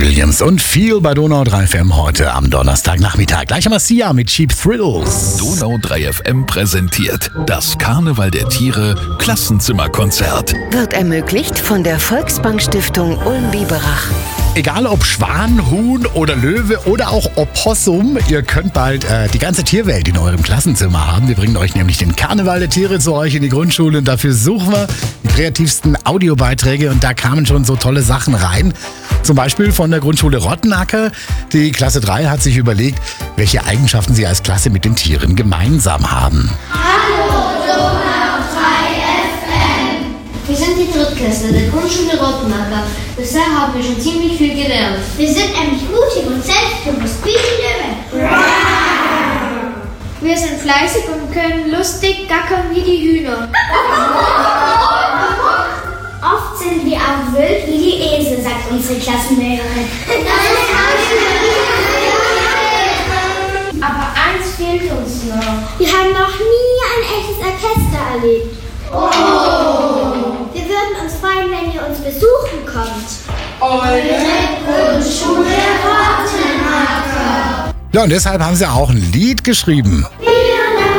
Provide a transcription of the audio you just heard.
Williams und Feel bei Donau 3 FM heute am Donnerstagnachmittag. Gleich einmal Sia mit Cheap Thrills. Donau 3 FM präsentiert das Karneval der Tiere Klassenzimmerkonzert. Wird ermöglicht von der Volksbank Stiftung Ulm-Biberach. Egal ob Schwan, Huhn oder Löwe oder auch Opossum, ihr könnt bald die ganze Tierwelt in eurem Klassenzimmer haben. Wir bringen euch nämlich den Karneval der Tiere zu euch in die Grundschule und dafür suchen wir die kreativsten Audiobeiträge und da kamen schon so tolle Sachen rein. Zum Beispiel von der Grundschule Rottenacker. Die Klasse 3 hat sich überlegt, welche Eigenschaften sie als Klasse mit den Tieren gemeinsam haben. Hallo, Donau 3 FM. Wir sind die Drittklässler der Grundschule Rottenacker. Bisher haben wir schon ziemlich viel gelernt. Wir sind nämlich mutig und selbstbewusst wie die Löwen. Wir sind fleißig und können lustig gackern wie die Hühner. Oft sind wir auch wild wie die Esel, sagt unsere Klassenlehrerin. Aber eins fehlt uns noch. Wir haben noch nie ein echtes Orchester erlebt. Wir würden uns freuen, wenn ihr uns besuchen kommt. Eure Grundschule Rottenacker. Ja, und deshalb haben sie auch ein Lied geschrieben. Wir